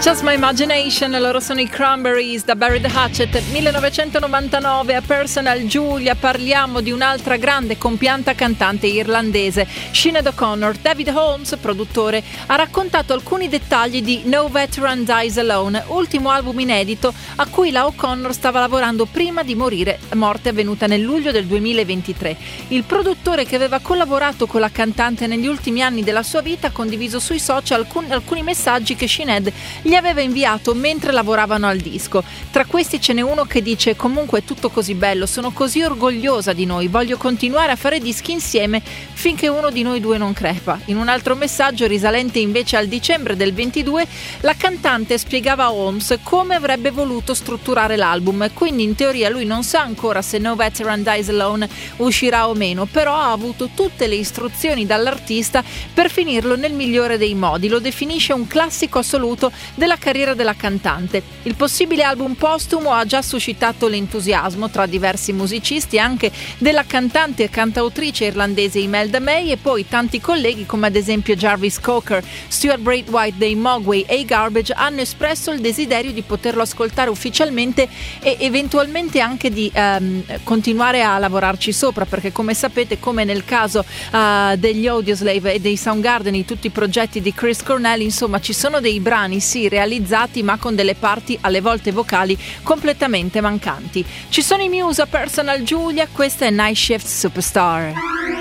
Just My Imagination, loro sono i Cranberries da Bury the Hatchet. 1999 a Personal Julia parliamo di un'altra grande compianta cantante irlandese, Sinead O'Connor. David Holmes, produttore, ha raccontato alcuni dettagli di No Veteran Dies Alone, ultimo album inedito a cui la O'Connor stava lavorando prima di morire, morte avvenuta nel luglio del 2023. Il produttore, che aveva collaborato con la cantante negli ultimi anni della sua vita, ha condiviso sui social alcuni messaggi che Sinead gli aveva inviato mentre lavoravano al disco. Tra questi ce n'è uno che dice: comunque è tutto così bello, sono così orgogliosa di noi, voglio continuare a fare dischi insieme finché uno di noi due non crepa. In un altro messaggio, risalente invece al dicembre del 22, la cantante spiegava a Holmes come avrebbe voluto strutturare l'album, quindi in teoria lui non sa ancora se No Veteran Dies Alone uscirà o meno, però ha avuto tutte le istruzioni dall'artista per finirlo nel migliore dei modi. Lo definisce un classico assoluto della carriera della cantante. Il possibile album postumo ha già suscitato l'entusiasmo tra diversi musicisti, anche della cantante e cantautrice irlandese Imelda May, e poi tanti colleghi come ad esempio Jarvis Cocker, Stuart Braithwaite dei Mogwai e i Garbage hanno espresso il desiderio di poterlo ascoltare ufficialmente e eventualmente anche di continuare a lavorarci sopra, perché come sapete, come nel caso degli Audioslave e dei Soundgarden, di tutti i progetti di Chris Cornell, insomma ci sono dei brani sì realizzati ma con delle parti alle volte vocali completamente mancanti. Ci sono i Muse a Personal Julia, questa è Night Shift Superstar.